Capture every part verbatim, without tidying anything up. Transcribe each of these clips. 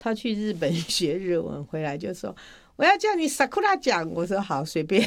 他去日本学日文回来就说我要叫你 Sakura 讲，我说好随便。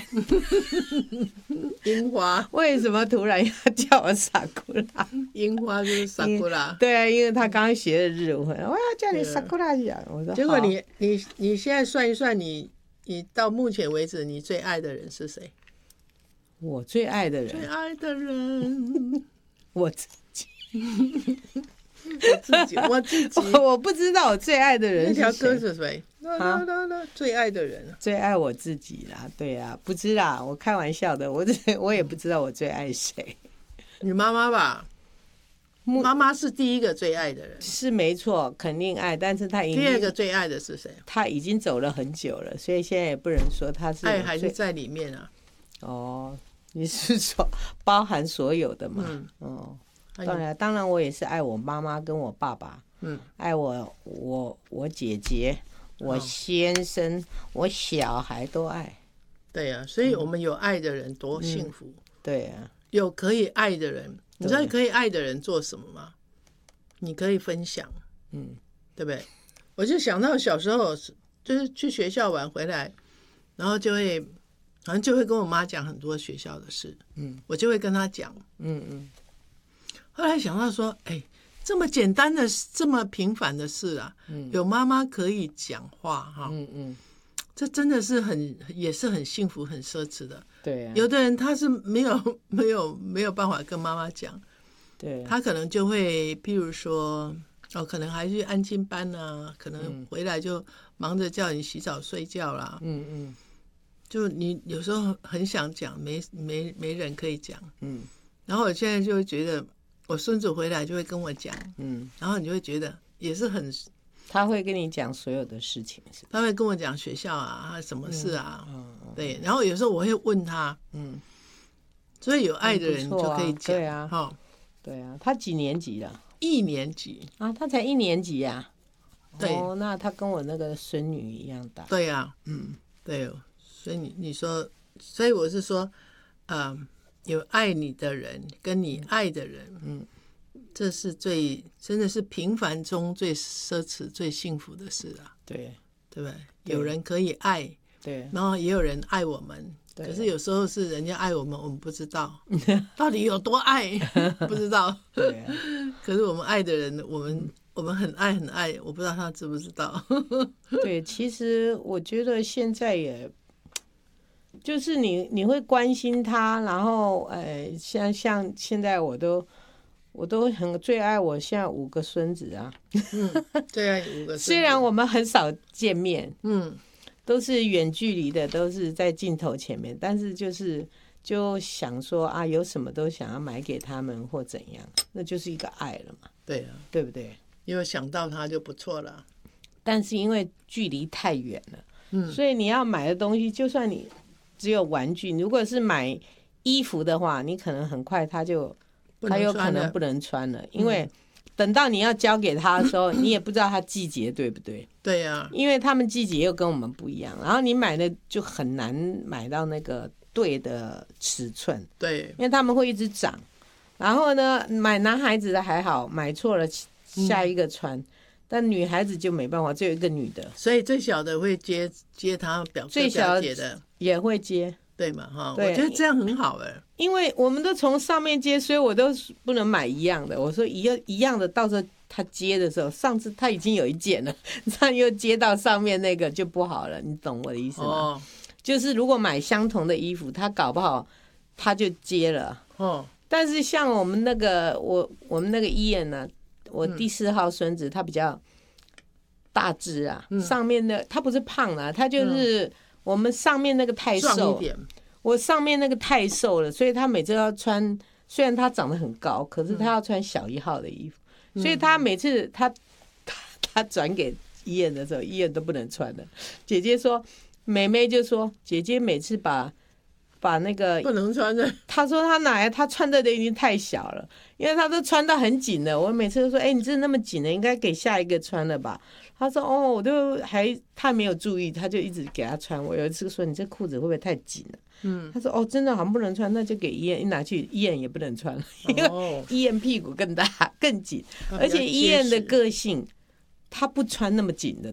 樱花为什么突然要叫我 Sakura？ 樱花就是 Sakura。 对啊，因为他刚学的日文，我要叫你 Sakura 讲，我说结果你你你现在算一算，你你到目前为止你最爱的人是谁？ 我最爱的人， 最爱的人我自己。 我自己，我自己， 我我不知道我最爱的人是谁。 那条歌是谁？啊，最爱的人， 最爱我自己啦。对啊，不知啦，我开玩笑的，我我也不知道我最爱谁。 你妈妈吧？妈妈是第一个最爱的人， 是没错，肯定爱，但是他已经第二个最爱的是谁？ 他已经走了很久了，所以现在也不能说他是爱还是在里面啊。 哦，你是说包含所有的嘛？嗯，哦。当然，当然，我也是爱我妈妈跟我爸爸，嗯，爱我我我姐姐、我先生、哦、我小孩都爱。 对呀、啊，所以我们有爱的人多幸福。嗯、 对啊， 有可以爱的人，你知道可以爱的人做什么吗？你可以分享，嗯，对不对？我就想到小时候，就是去学校玩回来，然后就会，好像就会跟我妈讲很多学校的事，嗯，我就会跟她讲，嗯嗯。后来想到说，哎，这么简单的、这么平凡的事啊，嗯、有妈妈可以讲话哈，嗯嗯，这真的是很也是很幸福、很奢侈的。 对啊， 有的人他是没有没有没有办法跟妈妈讲， 对、啊， 他可能就会，譬如说，哦，可能还去安亲班啊，可能回来就忙着叫你洗澡睡觉啦，嗯嗯，就你有时候很想讲，没没没人可以讲，嗯，然后我现在就会觉得。我孙子回来就会跟我讲，嗯，然后你就会觉得也是很， 他会跟你讲所有的事情是， 他会跟我讲学校啊，什么事啊，嗯嗯、对，然后有时候我会问他，嗯，所以有爱的人就可以讲， 嗯、对啊，哦，对啊，他几年级了？ 一年级啊，他才一年级啊， 对， 哦，那他跟我那个孙女一样大， 对啊，嗯，对，所以你你说，所以我是说，嗯。有爱你的人跟你爱的人，嗯，这是最真的是平凡中最奢侈最幸福的事啊， 对对不对？有人可以爱， 对， 然后也有人爱我们，可是有时候是人家爱我们，我们不知道到底有多爱，不知道，对、啊，可是我们爱的人，我们我们很爱很爱，我不知道他知不知道。 对，其实我觉得现在也。就是你你会关心他，然后呃，像像现在我都我都很最爱我现在五个孙子啊， 嗯，对啊，五个孙子。 虽然我们很少见面，嗯，都是远距离的，都是在镜头前面，但是就是就想说啊，有什么都想要买给他们或怎样，那就是一个爱了嘛。 对啊， 对不对？ 因为想到他就不错了。 但是因为距离太远了，嗯，所以你要买的东西，就算你。只有玩具，如果是买衣服的话，你可能很快他就他有可能不能穿了，因为等到你要交给他的时候，你也不知道他季节对不对？ 对呀、啊， 因为他们季节又跟我们不一样，然后你买的就很难买到那个对的尺寸， 对， 因为他们会一直长。然后呢，买男孩子的还好，买错了下一个穿。嗯，但女孩子就没办法，只有一个女的， 所以最小的会接接他表哥表姐的， 也会接， 对嘛哈？我觉得这样很好哎， 因为我们都从上面接，所以我都不能买一样的。我说一样一样的，到时候他接的时候，上次他已经有一件了，这样又接到上面那个就不好了，你懂我的意思吗？哦，就是如果买相同的衣服，他搞不好他就接了哦。但是像我们那个我我们那个医院呢？我第四号孙子他比较大只啊，嗯、上面的他不是胖啊，他就是我们上面那个太瘦，我上面那个太瘦了，所以他每次要穿，虽然他长得很高，可是他要穿小一号的衣服，嗯、所以他每次他他他转给医院的时候，医院都不能穿的。姐姐说，妹妹就说，姐姐每次把。把那个不能穿的， 他说他哪来，他穿的都已经太小了，因为他都穿到很紧了。我每次都说，哎、欸，你这那么紧了，应该给下一个穿了吧？他说，哦，我都还他没有注意，他就一直给他穿。我有一次说，你这裤子会不会太紧了？嗯，他说，哦，真的好像不能穿，那就给医院一拿去，医院也不能穿了，因为医院屁股更大更紧，而且医院的个性。 他不穿那么紧的